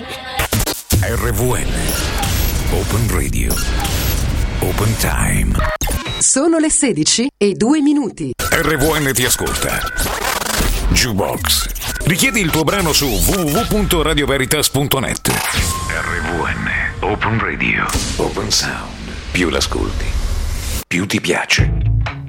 RVN Open Radio Open Time. Sono le 16:02. RVN ti ascolta. Jukebox. Richiedi il tuo brano su www.radioveritas.net. RVN Open Radio Open Sound. Più l'ascolti, più ti piace.